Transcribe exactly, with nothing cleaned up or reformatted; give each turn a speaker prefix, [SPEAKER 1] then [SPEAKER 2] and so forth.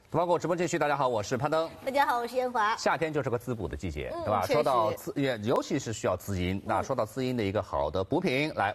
[SPEAKER 1] 东方狗直播继续，大家好，我是攀登。
[SPEAKER 2] 大家好，我是烟华。
[SPEAKER 1] 夏天就是个滋补的季节，
[SPEAKER 2] 嗯、
[SPEAKER 1] 对吧？
[SPEAKER 2] 说
[SPEAKER 1] 到滋，也尤其是需要滋阴。那说到滋阴的一个好的补品，来，